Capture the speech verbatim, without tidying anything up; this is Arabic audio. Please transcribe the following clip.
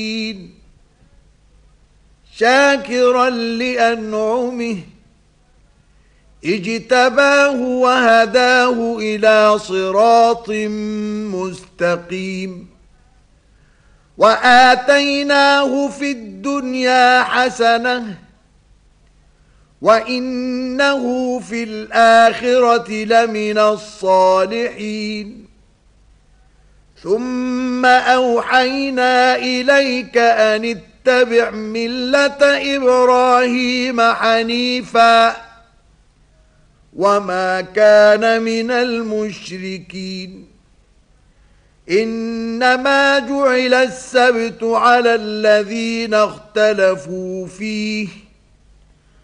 شاكرا لأنعمه اجتباه وهداه إلى صراط مستقيم وآتيناه في الدنيا حسنة وإنه في الآخرة لمن الصالحين ثم أوحينا إليك أن اتبع ملة إبراهيم حنيفا وما كان من المشركين إنما جعل السبت على الذين اختلفوا فيه